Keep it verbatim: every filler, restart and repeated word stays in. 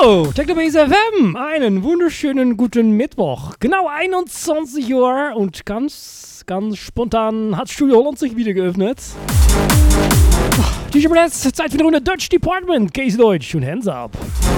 Hallo, Technobase F M, einen wunderschönen guten Mittwoch. Genau einundzwanzig Uhr und ganz, ganz spontan hat Studio Holland sich wieder geöffnet. D J Blitz, Zeit für eine Runde Dutch Department, Case Deutsch und Hands Up.